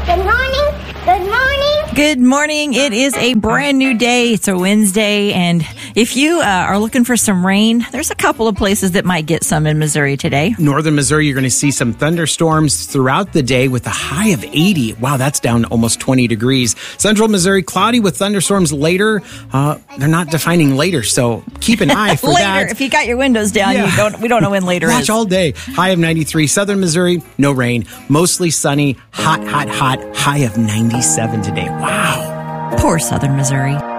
Good morning. Good morning. Good morning. It is a brand new day. It's a Wednesday, and if you are looking for some rain, there's a couple of places that might get some in Missouri today. Northern Missouri, you're going to see some thunderstorms throughout the day with a high of 80. Wow, that's down almost 20 degrees. Central Missouri, cloudy with thunderstorms later. They're not defining later, so keep an eye for later, that. if you got your windows down, we don't know when later Watch is. all day. High of 93. Southern Missouri, no rain. Mostly sunny. Hot, hot, hot. High of 97 today. Wow. Poor Southern Missouri.